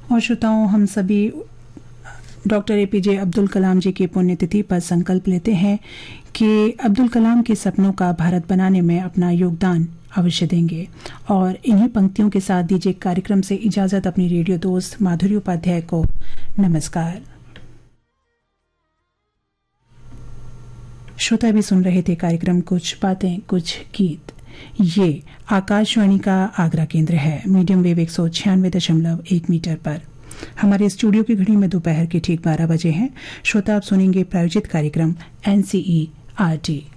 और श्रोताओं, हम सभी डॉक्टर एपीजे अब्दुल कलाम जी की पुण्यतिथि पर संकल्प लेते हैं कि अब्दुल कलाम के सपनों का भारत बनाने में अपना योगदान अवश्य देंगे। और इन्हीं पंक्तियों के साथ दीजिए कार्यक्रम से इजाजत अपनी रेडियो दोस्त माधुरी उपाध्याय को। नमस्कार। श्रोता भी सुन रहे थे कार्यक्रम कुछ बातें कुछ गीत। ये आकाशवाणी का आगरा केंद्र है, मीडियम वेव 196.1 मीटर पर। हमारे स्टूडियो की घड़ी में दोपहर के ठीक 12 बजे हैं। श्रोता आप सुनेंगे प्रायोजित कार्यक्रम NCERT।